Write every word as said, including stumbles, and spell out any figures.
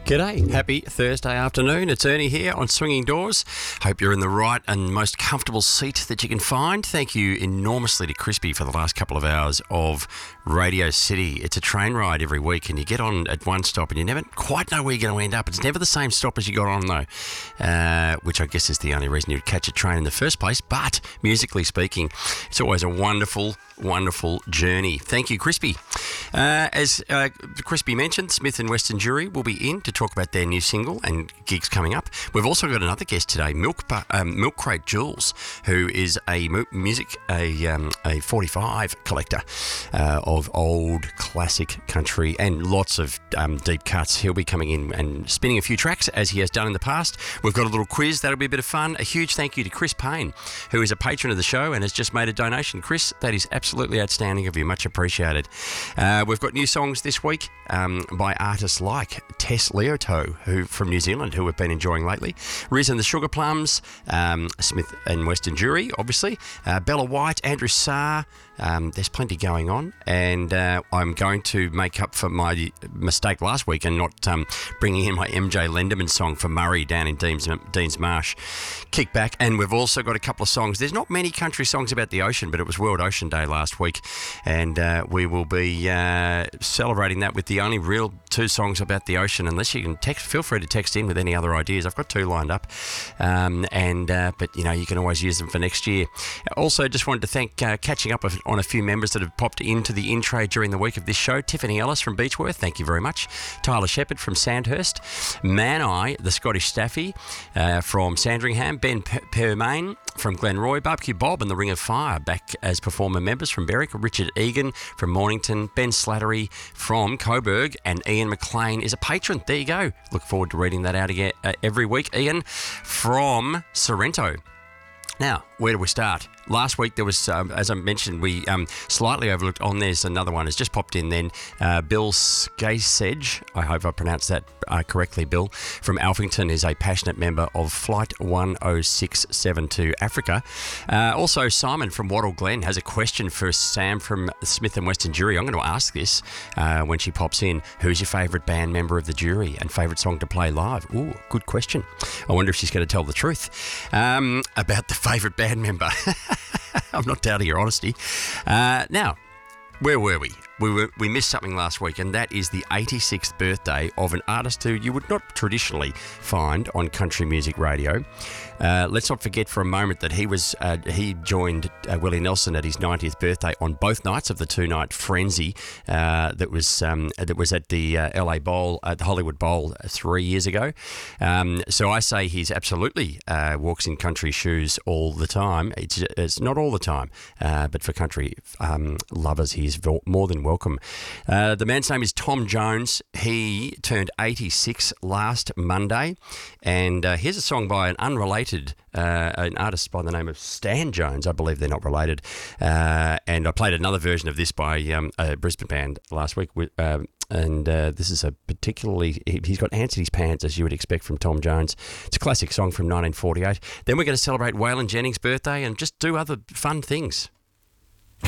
G'day, happy Thursday afternoon. It's Ernie here on Swinging Doors. Hope you're in the right and most comfortable seat that you can find. Thank you enormously to Crispy for the last couple of hours of Radio City. It's a train ride every week and you get on at one stop and you never quite know where you're going to end up. It's never the same stop as you got on though, uh, which I guess is the only reason you'd catch a train in the first place. But musically speaking, it's always a wonderful, wonderful journey. Thank you, Crispy. Uh, as uh, Crispy mentioned, Smith and Western Jury will be in to talk about their new single and gigs coming up. We've also got another guest today, Milk um, Milk Crate Jules, who is a mu- music a um, a forty-five collector uh, of old classic country and lots of um, deep cuts. He'll be coming in and spinning a few tracks as he has done in the past. We've got a little quiz that'll be a bit of fun. A huge thank you to Chris Payne, who is a patron of the show and has just made a donation. Chris, that is absolutely outstanding of you. Much appreciated. Uh, we've got new songs this week um, by artists like Tess Leoto, who from New Zealand, who we've been enjoying lately. Riz and the Sugar Plums, um, Smith and Western Jury, obviously. Uh, Bella White, Andrew Sarr. Um, there's plenty going on, and uh, I'm going to make up for my mistake last week and not um, bringing in my M J Lenderman song for Murray down in Deans, Deans Marsh. Kick back, and we've also got a couple of songs. There's not many country songs about the ocean, but it was World Ocean Day last week, and uh, we will be uh, celebrating that with the only real two songs about the ocean. Unless you can text, feel free to text in with any other ideas. I've got two lined up, um, and uh, but you know you can always use them for next year. Also, just wanted to thank uh, catching up on a few members that have popped into the in trade during the week of this show. Tiffany Ellis from Beechworth, thank you very much. Tyler Shepherd from Sandhurst. Man-I, the Scottish Staffy uh, from Sandringham. Ben P- Permain from Glenroy. Barbecue Bob and the Ring of Fire back as performer members from Berwick. Richard Egan from Mornington. Ben Slattery from Coburg. And Ian McLean is a patron. There you go. Look forward to reading that out again uh, every week. Ian from Sorrento. Now, where do we start? Last week there was, um, as I mentioned, we um, slightly overlooked on there's another one has just popped in then. Uh, Bill Skasej, I hope I pronounced that uh, correctly, Bill, from Alphington, is a passionate member of Flight one oh six seven two Africa. Uh, also, Simon from Wattle Glen has a question for Sam from Smith and Western Jury. I'm going to ask this uh, when she pops in. Who's your favourite band member of the jury and favourite song to play live? Ooh, good question. I wonder if she's going to tell the truth um, about the favourite band member. I'm not doubting your honesty. Uh, now, where were we? We were we missed something last week, and that is the eighty-sixth birthday of an artist who you would not traditionally find on country music radio. Uh, let's not forget for a moment that he was uh, he joined uh, Willie Nelson at his ninetieth birthday on both nights of the two-night frenzy uh, that was um, that was at the uh, L A Bowl, at the Hollywood Bowl three years ago. Um, so I say he's absolutely uh, walks in country shoes all the time. It's, it's not all the time, uh, but for country um, lovers, he's more than welcome. Uh, the man's name is Tom Jones. He turned eighty-six last Monday, and uh, here's a song by an unrelated Uh, an artist by the name of Stan Jones. I believe they're not related. Uh, and I played another version of this by um, a Brisbane band last week. With, um, and uh, this is a particularly... He, he's got ants in his pants, as you would expect from Tom Jones. It's a classic song from nineteen forty-eight. Then we're going to celebrate Waylon Jennings' birthday and just do other fun things.